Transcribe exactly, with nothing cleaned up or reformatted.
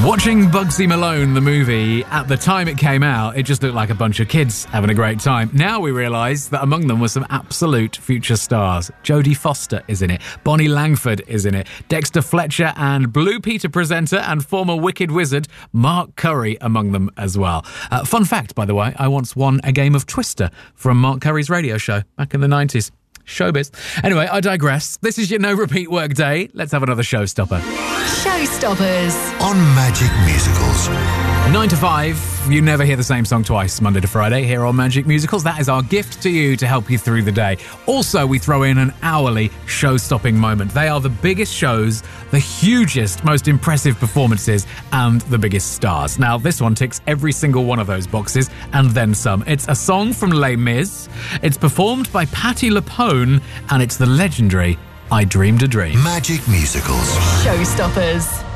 Watching Bugsy Malone, the movie, at the time it came out, it just looked like a bunch of kids having a great time. Now we realise that among them were some absolute future stars. Jodie Foster is in it. Bonnie Langford is in it. Dexter Fletcher and Blue Peter presenter and former Wicked Wizard Mark Curry among them as well. Uh, fun fact, by the way, I once won a game of Twister from Mark Curry's radio show back in the nineties. Showbiz. Anyway, I digress. This is your no repeat work day. Let's have another showstopper. Showstoppers on Magic Musicals. Nine to five. You never hear the same song twice, Monday to Friday, here on Magic Musicals. That is our gift to you to help you through the day. Also, we throw in an hourly show-stopping moment. They are the biggest shows, the hugest, most impressive performances, and the biggest stars. Now, this one ticks every single one of those boxes, and then some. It's a song from Les Mis. It's performed by Patti LuPone, and it's the legendary I Dreamed a Dream. Magic Musicals. Showstoppers.